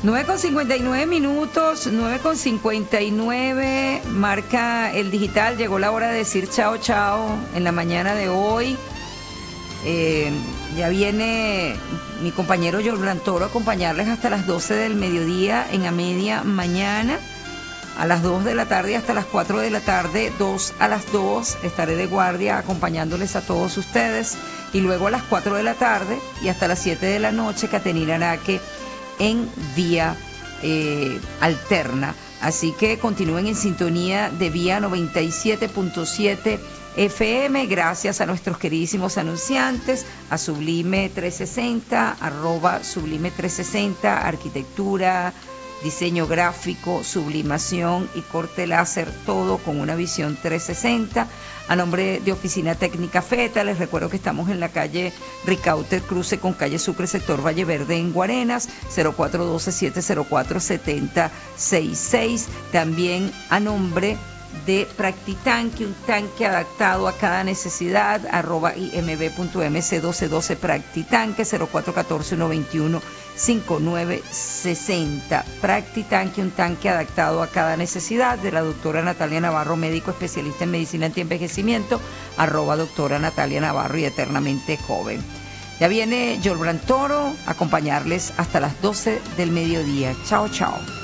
9:59, 9:59, marca el digital. Llegó la hora de decir chao, chao en la mañana de hoy. Ya viene mi compañero Yorlan Toro a acompañarles hasta las 12 del mediodía en A Media Mañana. A las 2 de la tarde hasta las 4 de la tarde, 2 a las 2, estaré de guardia acompañándoles a todos ustedes. Y luego a las 4 de la tarde y hasta las 7 de la noche, Caterina Araque en Vía Alterna. Así que continúen en sintonía de Vía 97.7 FM. Gracias a nuestros queridísimos anunciantes, a Sublime 360, @Sublime 360, arquitectura, diseño gráfico, sublimación y corte láser, todo con una visión 360. A nombre de Oficina Técnica FETA, les recuerdo que estamos en la calle Ricauter, cruce con calle Sucre, sector Valle Verde, en Guarenas, 0412-704-7066. También a nombre de Practitanque, un tanque adaptado a cada necesidad, @imb.mc1212 Practitanque, 0414-121-5960. Practitanque, un tanque adaptado a cada necesidad, de la doctora Natalia Navarro, médico especialista en medicina antienvejecimiento, @doctora Natalia Navarro y eternamente joven. Ya viene Yorlan Toro a acompañarles hasta las 12 del mediodía. Chao, chao.